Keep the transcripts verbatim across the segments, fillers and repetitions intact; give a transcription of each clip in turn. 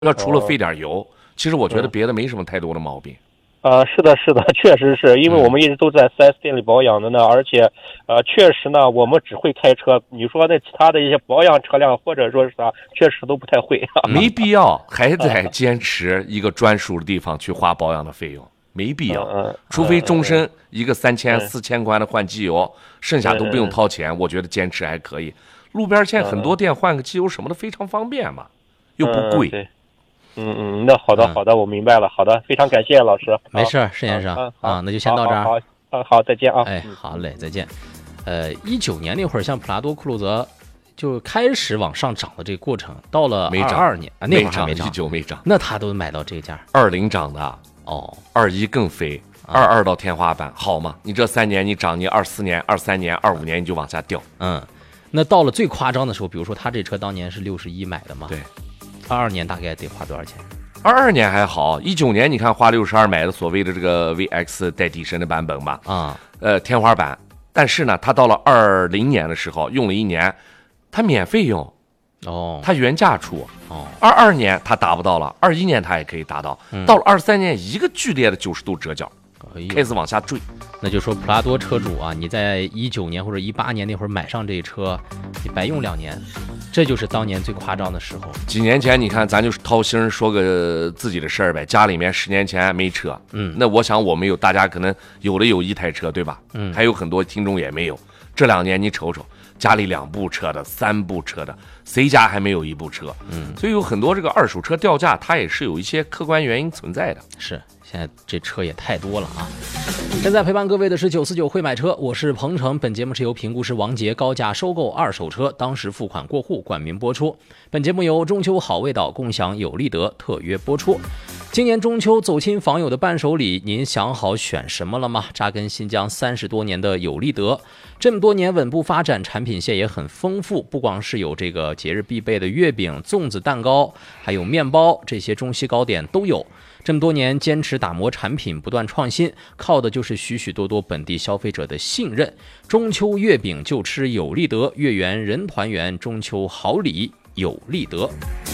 要除了费点油，其实我觉得别的没什么太多的毛病。 呃，是的，是的，确实是因为我们一直都在 四 S 店里保养的呢，而且，呃，确实呢，我们只会开车。你说那其他的一些保养车辆或者说是啥，确实都不太会。 没必要还在坚持一个专属的地方去花保养的费用，没必要。 嗯嗯、 除非终身一个三千、 嗯、 四千块的换机油，剩下都不用掏钱， 嗯、 我觉得坚持还可以。路边现在很多店换个机油什么的非常方便嘛，又不贵。 嗯对嗯嗯，那好的好的，我明白了。好的，非常感谢老师。 没事，盛先生啊，那就先到这儿。 好，好，好，再见啊。 哎，好嘞，再见。呃，一九年那会儿，像普拉多、酷路泽就开始往上涨的这个过程，到了二二年啊，那会儿还没涨， 一九没涨， 那他都买到这个价。 二零涨的哦， 二一更飞，二二到天花板，好吗？你这三年你涨，你二四年、二三年、二五年你就往下掉。 嗯，那到了最夸张的时候，比如说他这车当年是六十一买的嘛， 对。 二二年大概得花多少钱？ 二二年还好，一九年你看花六十二买的所谓的这个 V X 带底身的版本吧， 啊， 呃，天花板。但是呢，它到了二零年的时候用了一年，它免费用， 哦， 它原价出， 哦， 二二年它达不到了，二一年它也可以达到， 嗯、 到了二三年一个剧烈的九十度折角。开始往下坠， 那就说普拉多车主啊，你在一九年或者一八年那会儿买上这车，你白用两年，这就是当年最夸张的时候。 几年前你看，咱就是掏心说个自己的事儿呗，家里面十年前没车， 嗯， 那我想我们有，大家可能有的有一台车，对吧？ 嗯， 还有很多听众也没有。这两年你瞅瞅，家里两部车的、三部车的，谁家还没有一部车？ 嗯， 所以有很多这个二手车掉价，它也是有一些客观原因存在的。 是。现在这车也太多了啊！现在陪伴各位的是九四九会买车，我是鹏程。本节目是由评估师王杰高价收购二手车，当时付款过户冠名播出。本节目由中秋好味道共享有利德特约播出。今年中秋走亲访友的伴手礼，您想好选什么了吗？扎根新疆三十多年的有利德，这么多年稳步发展，产品线也很丰富，不光是有这个节日必备的月饼、粽子、蛋糕，还有面包，这些中西糕点都有。这么多年坚持打磨产品，不断创新，靠的就是许许多多本地消费者的信任。中秋月饼就吃有利德，月圆人团圆，中秋好礼有利德。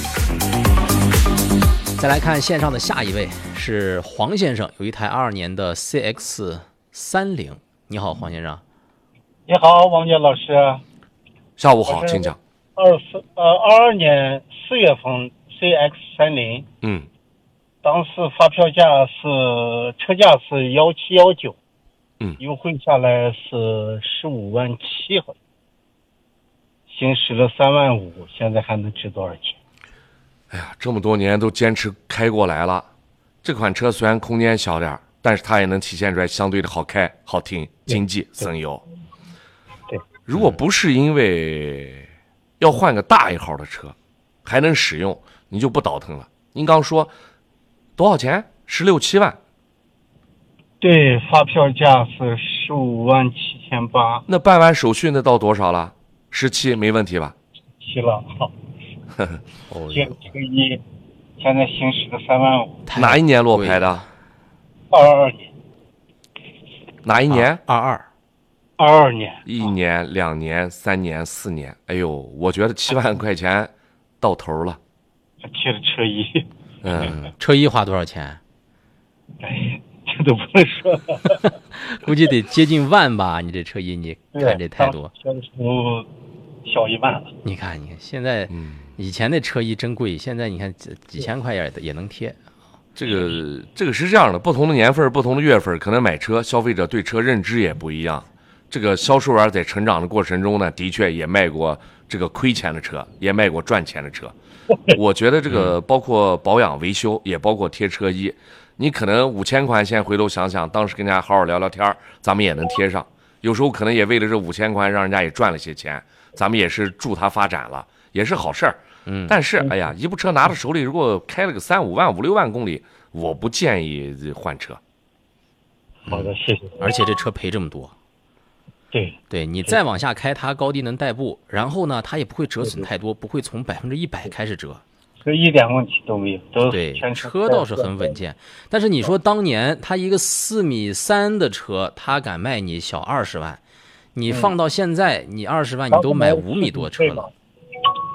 再来看线上的下一位是黄先生，有一台二二年的 C X 三十。你好，黄先生。 你好，王杰老师。 下午好，请讲。 二四呃二二年四月份 C X 三十， 嗯。 当时发票价是车价是幺七幺九， 嗯， 优惠下来是十五万七，好像行驶了三万五，现在还能值多少钱？ 哎呀，这么多年都坚持开过来了，这款车虽然空间小点，但是它也能体现出来相对的好开、好听、经济、省油。 对， 如果不是因为要换个大一号的车，还能使用，你就不倒腾了。您刚说。多少钱？十六七万。 对，发票价是十五万七千八。 那办完手续那到多少了？十七没问题吧？ 七了，好。这车一现在行驶了三万五。 哪一年落牌的？ 二二年。 哪一年？ 二二。 二二年。 一年、两年、三年、四年。哎呦，我觉得七万块钱到头了。 贴了车衣。 嗯， 车衣花多少钱？ 哎，这都不能说， 估计得接近万吧。你这车衣，你看这太多， 当时小一万了。 你看，你看现在，以前那车衣真贵，现在你看几千块也也能贴。 这个这个是这样的，不同的年份、不同的月份，可能买车消费者对车认知也不一样。这个销售员在成长的过程中呢，的确也卖过这个亏钱的车，也卖过赚钱的车。我觉得这个包括保养维修，也包括贴车衣。你可能五千块钱，回头想想，当时跟人家好好聊聊天，咱们也能贴上。有时候可能也为了这五千块，让人家也赚了些钱，咱们也是助他发展了，也是好事儿。 嗯， 但是哎呀，一部车拿到手里，如果开了个三五万、五六万公里，我不建议换车。 好的，谢谢。 而且这车赔这么多。 对对，你再往下开，它高低能代步，然后呢，它也不会折损太多，不会从百分之一百开始折， 这一点问题都没有，都对， 全车倒是很稳健。但是你说当年它一个四米三的车，它敢卖你小二十万，你放到现在，你二十万你都买五米多车了，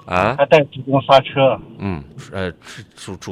啊， 还带自动刹车。 嗯， 呃，主主